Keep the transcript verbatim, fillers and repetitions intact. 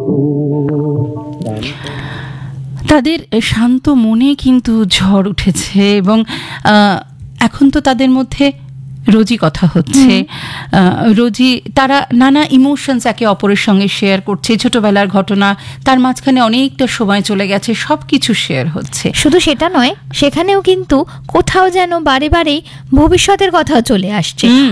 তাদের শান্ত মনে কিন্তু ঝড় উঠেছে এবং এখন তো তাদের মধ্যে রোজই কথা হচ্ছে। রোজই তারা নানা ইমোশনস একে অপরের সঙ্গে শেয়ার করছে, ছোটবেলার ঘটনা, তার মাঝখানে অনেকটা সময় চলে গেছে, সব কিছু শেয়ার হচ্ছে। শুধু সেটা নয়, সেখানেও কিন্তু কোথাও যেন বারে বারে ভবিষ্যতের কথাও চলে আসছে।